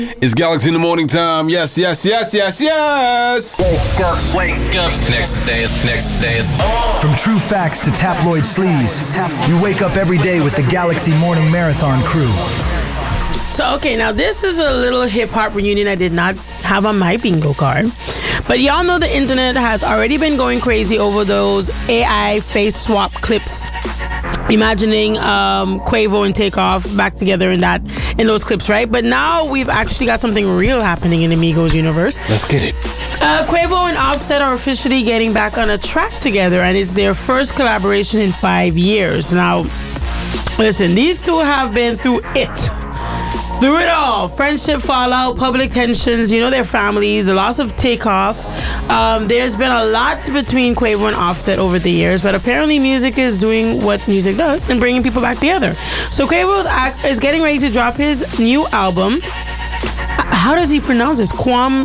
It's Galaxy in the morning time. Yes, yes, yes, yes, yes. Wake up. Next dance. From true facts to tabloid sleaze, you wake up every day with the Galaxy Morning Marathon crew. So, okay, now this is a little hip-hop reunion I did not have on my bingo card. But y'all know the internet has already been going crazy over those AI face swap clips. Imagining Quavo and Takeoff back together in those clips, right? But now we've actually got something real happening in the Migos universe. Let's get it. Quavo and Offset are officially getting back on a track together, and it's their first collaboration in 5 years. Now, listen, these two have been through it. Through it all, friendship fallout, public tensions, their family, the loss of Takeoff. There's been a lot between Quavo and Offset over the years, but apparently music is doing what music does and bringing people back together. So Quavo is getting ready to drop his new album. How does he pronounce this? Quam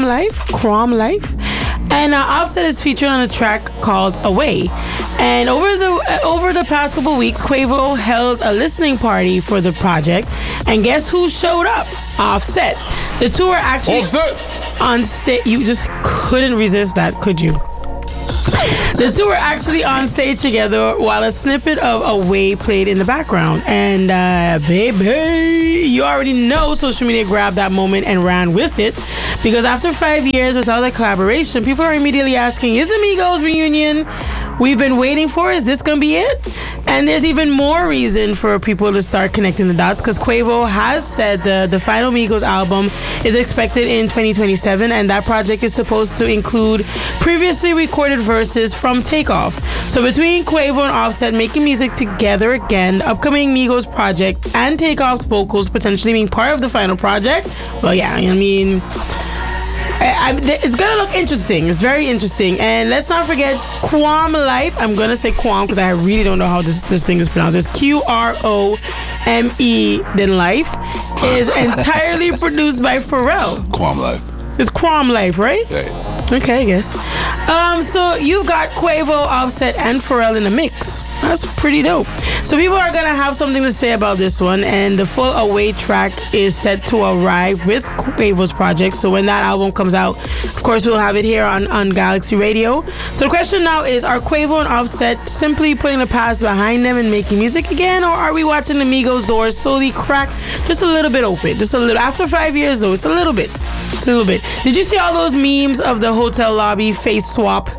Life? And Offset is featured on a track called Away. And over the past couple weeks, Quavo held a listening party for the project. And guess who showed up? Offset. The two are actually on stage. You just couldn't resist that, could you? The two were actually on stage together while a snippet of Away played in the background. And baby, you already know social media grabbed that moment and ran with it. Because after 5 years without a collaboration, people are immediately asking, is the Migos reunion we've been waiting for? Is this going to be it? And there's even more reason for people to start connecting the dots, because Quavo has said the final Migos album is expected in 2027, and that project is supposed to include previously recorded verses from Takeoff. So between Quavo and Offset making music together again, the upcoming Migos project, and Takeoff's vocals potentially being part of the final project, well, yeah, I mean, it's gonna look interesting. It's very interesting. And let's not forget Quam Life. I'm gonna say Quam because I really don't know how this thing is pronounced. It's Qrome then Life is entirely produced by Pharrell. Quam Life. It's Quam Life, right? Yeah. Okay, I guess. So you've got Quavo, Offset, and Pharrell in the mix. That's pretty dope. So people are gonna have something to say about this one, and the full Away track is set to arrive with Quavo's project. So when that album comes out, of course, we'll have it here on Galaxy Radio. So the question now is, are Quavo and Offset simply putting the past behind them and making music again, or are we watching the Migos doors slowly crack just a little bit open? Just a little. After 5 years, though, it's a little bit. Did you see all those memes of the hotel lobby face swap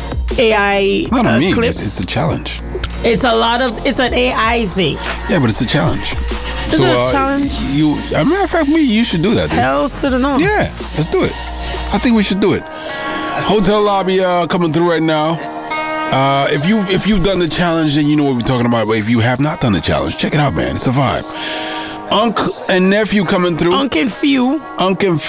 AI Not a meme. clips? It's a challenge. It's an AI thing. Yeah, but it's a challenge. Is it a challenge? As a matter of fact, you should do that, dude. Hells to the no. Yeah, let's do it. I think we should do it. Hotel lobby coming through right now. If you've done the challenge, then you know what we're talking about. But if you have not done the challenge, check it out, man. It's a vibe. Unc and nephew coming through. Unc and Few.